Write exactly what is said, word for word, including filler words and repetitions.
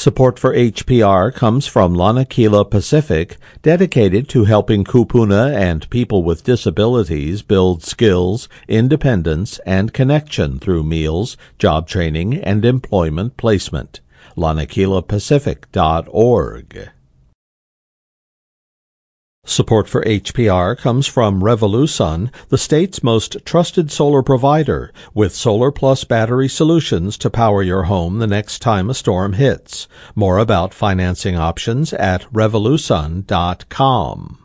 Support for H P R comes from Lanakila Pacific, dedicated to helping kupuna and people with disabilities build skills, independence, and connection through meals, job training, and employment placement. lanakila pacific dot org. Support for H P R comes from Revolusun, the state's most trusted solar provider, with Solar Plus battery solutions to power your home the next time a storm hits. More about financing options at revolusun dot com.